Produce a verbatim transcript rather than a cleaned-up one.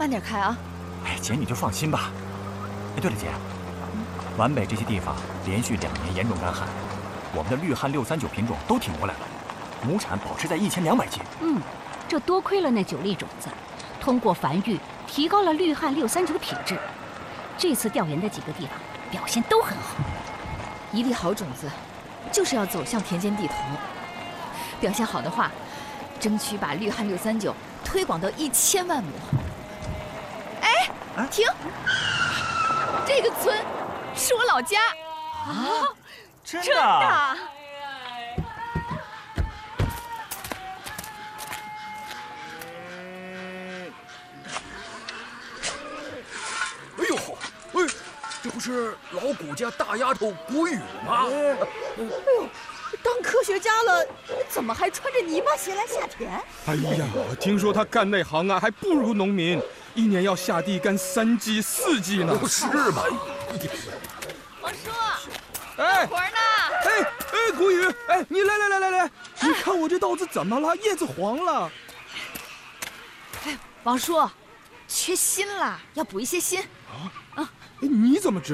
慢点开啊！ 哎，姐你就放心吧。哎，对了，姐，皖北这些地方连续两年严重干旱，我们的绿汉六三九品种都挺过来了，亩产保持在一千两百斤。 嗯，这多亏了那九粒种子，通过繁育提高了绿汉六三九的品质。这次调研的几个地方表现都很好。 一粒好种子，就是要走向田间地头。表现好的话，争取把绿汉六三九推广到一千万亩。哎，停！这个村是我老家啊！真的？ 真的！ 哎呦呵，哎，这不是老谷家大丫头谷雨吗？ 哎呦，当科学家了，怎么还穿着泥巴鞋来下田？ 哎呀，听说他干那行啊，还不如农民，一年要下地干三季四季呢。 是吗？ 王叔， 哎， 活呢？ 哎哎，谷雨，哎，你来来来来来，你看我这稻子怎么了？叶子黄了。 哎，王叔，缺锌了，要补一些锌。 啊啊！你怎么知道？